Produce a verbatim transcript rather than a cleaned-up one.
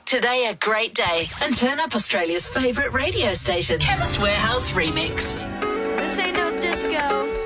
today a great day and turn up Australia's favourite radio station, Chemist Warehouse Remix. This ain't no disco.